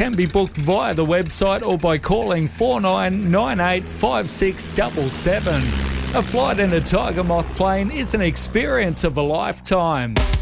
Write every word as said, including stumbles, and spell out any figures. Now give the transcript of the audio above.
can be booked via the website or by calling four nine nine eight five six seven seven. A flight in a Tiger Moth plane is an experience of a lifetime.